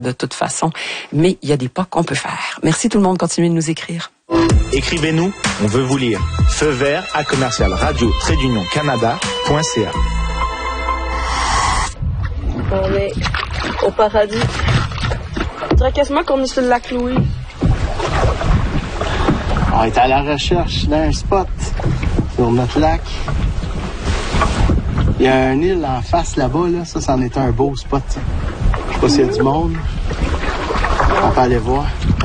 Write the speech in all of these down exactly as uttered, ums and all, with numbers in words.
de toute façon. Mais il y a des pas qu'on peut faire. Merci tout le monde. Continuez de nous écrire. Écrivez-nous, on veut vous lire. Feu vert à commercial radio trait d'union canada point c a. On est au paradis. Je dirais quasiment qu'on est sur le lac Louis. On est à la recherche d'un spot sur notre lac. Il y a une île en face là-bas, là. Ça, c'en est un beau spot. Ça. Je sais pas s'il y a du monde. On peut aller voir.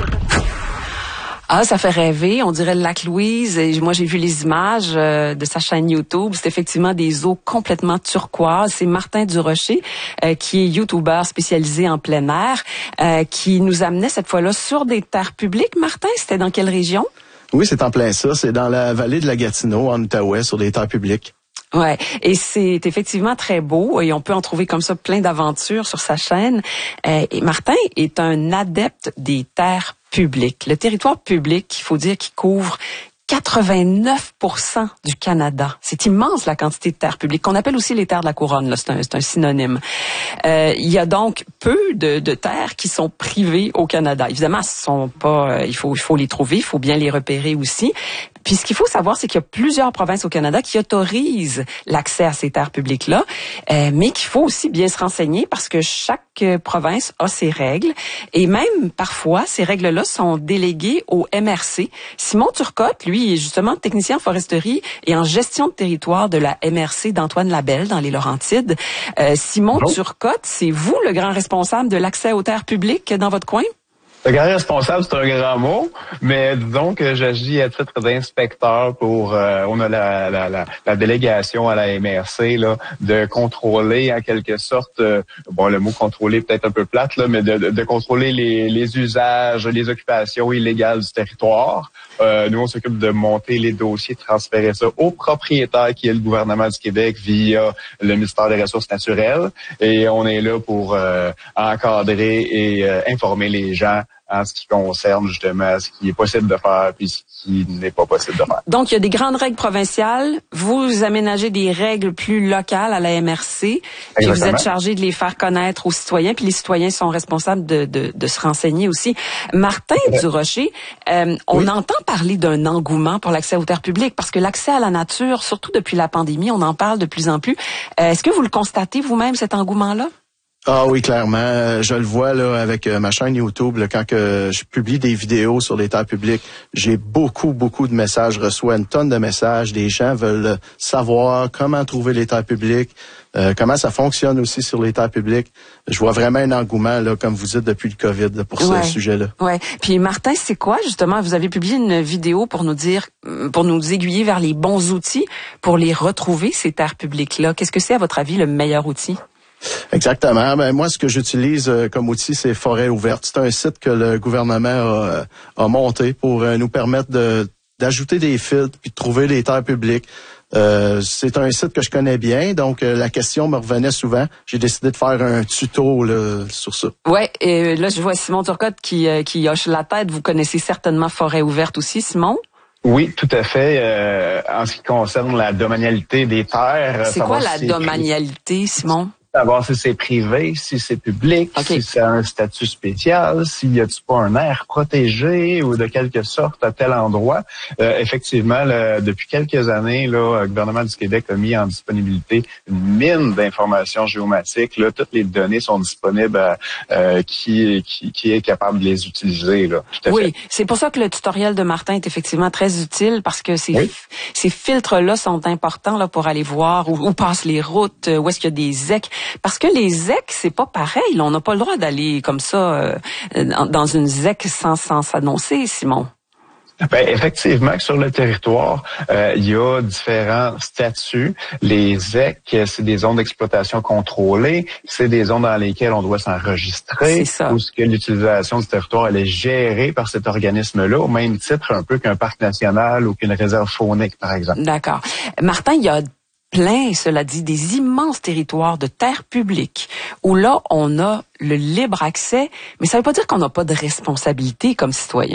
Ah, ça fait rêver. On dirait le lac Louise. Et moi, j'ai vu les images euh, de sa chaîne YouTube. C'est effectivement des eaux complètement turquoises. C'est Martin Durocher, euh, qui est YouTuber spécialisé en plein air, euh, qui nous amenait cette fois-là sur des terres publiques. Martin, c'était dans quelle région? Oui, c'est en plein ça. C'est dans la vallée de la Gatineau, en Outaouais, sur des terres publiques. Ouais, et c'est effectivement très beau et on peut en trouver comme ça plein d'aventures sur sa chaîne. Euh, et Martin est un adepte des terres publiques. Le territoire public, il faut dire qu'il couvre quatre-vingt-neuf pour cent du Canada. C'est immense la quantité de terres publiques, qu'on appelle aussi les terres de la couronne. Là, c'est un, c'est un synonyme. Euh, il y a donc peu de, de terres qui sont privées au Canada. Évidemment, ce sont pas. Il faut, il faut les trouver, il faut bien les repérer aussi. Puis ce qu'il faut savoir, c'est qu'il y a plusieurs provinces au Canada qui autorisent l'accès à ces terres publiques-là, euh, mais qu'il faut aussi bien se renseigner parce que chaque euh, province a ses règles et même parfois ces règles-là sont déléguées au M R C. Simon Turcotte, lui, est justement technicien en foresterie et en gestion de territoire de la M R C d'Antoine Labelle dans les Laurentides. Euh, Simon Bonjour. Turcotte, c'est vous le grand responsable de l'accès aux terres publiques dans votre coin? Le grand responsable, c'est un grand mot, mais disons que j'agis à titre d'inspecteur pour, euh, on a la, la, la, la délégation à la M R C là, de contrôler en quelque sorte, euh, bon le mot contrôler peut-être un peu plate là, mais de, de, de contrôler les, les usages, les occupations illégales du territoire. Euh, nous, on s'occupe de monter les dossiers, de transférer ça au propriétaire qui est le gouvernement du Québec via le ministère des Ressources naturelles. Et on est là pour euh, encadrer et euh, informer les gens en ce qui concerne justement ce qui est possible de faire puis ce qui n'est pas possible de faire. Donc, il y a des grandes règles provinciales. Vous aménagez des règles plus locales à la M R C. Puis vous êtes chargé de les faire connaître aux citoyens. Puis les citoyens sont responsables de, de, de se renseigner aussi. Martin ouais. Durocher, euh, on oui. entend parler d'un engouement pour l'accès aux terres publiques parce que l'accès à la nature, surtout depuis la pandémie, on en parle de plus en plus. Euh, est-ce que vous le constatez vous-même, cet engouement-là? Ah oui, clairement. Je le vois là avec ma chaîne YouTube, là, quand que je publie des vidéos sur les terres publiques, j'ai beaucoup, beaucoup de messages, je reçois une tonne de messages. Des gens veulent savoir comment trouver les terres publiques, euh, comment ça fonctionne aussi sur les terres publiques. Je vois vraiment un engouement, là, comme vous dites, depuis le COVID, là, pour ouais. ce sujet-là. Ouais. Puis Martin, c'est quoi justement? Vous avez publié une vidéo pour nous dire, pour nous aiguiller vers les bons outils pour les retrouver, ces terres publiques-là. Qu'est-ce que c'est, à votre avis, le meilleur outil? Exactement. Ben, moi, ce que j'utilise euh, comme outil, c'est Forêt ouverte. C'est un site que le gouvernement a, a monté pour euh, nous permettre de, d'ajouter des filtres puis de trouver les terres publiques. Euh, c'est un site que je connais bien, donc euh, la question me revenait souvent. J'ai décidé de faire un tuto là, sur ça. Ouais, et là, je vois Simon Turcotte qui, euh, qui hoche la tête. Vous connaissez certainement Forêt ouverte aussi, Simon? Oui, tout à fait. Euh, en ce qui concerne la domanialité des terres... C'est quoi la domanialité, Simon? Savoir si c'est privé, si c'est public, okay. si c'est un statut spécial, s'il y a-t-il pas un aire protégé ou de quelque sorte à tel endroit. Euh, effectivement, là, depuis quelques années, là, le gouvernement du Québec a mis en disponibilité une mine d'informations géomatiques. Là, toutes les données sont disponibles à euh, qui, qui qui est capable de les utiliser. Là, tout à oui, fait. C'est pour ça que le tutoriel de Martin est effectivement très utile parce que ces, oui. ces filtres-là sont importants là pour aller voir où, où passent les routes, où est-ce qu'il y a des zèques. Parce que les zèques, c'est pas pareil. Là, on n'a pas le droit d'aller comme ça euh, dans une zèque sans sans s'annoncer, Simon. Ben, effectivement, sur le territoire, euh, il y a différents statuts. Les zèques, c'est des zones d'exploitation contrôlées. C'est des zones dans lesquelles on doit s'enregistrer. C'est ça. Où ce que l'utilisation du territoire, elle est gérée par cet organisme-là, au même titre un peu qu'un parc national ou qu'une réserve faunique, par exemple. D'accord. Martin, il y a plein, cela dit, des immenses territoires de terres publiques où là, on a le libre accès, mais ça ne veut pas dire qu'on n'a pas de responsabilité comme citoyen.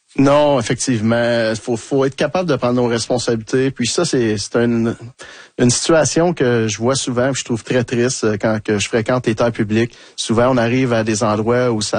Non, effectivement, faut faut être capable de prendre nos responsabilités. Puis ça, c'est c'est une une situation que je vois souvent, puis je trouve très triste quand que je fréquente les terres publiques. Souvent, on arrive à des endroits où ça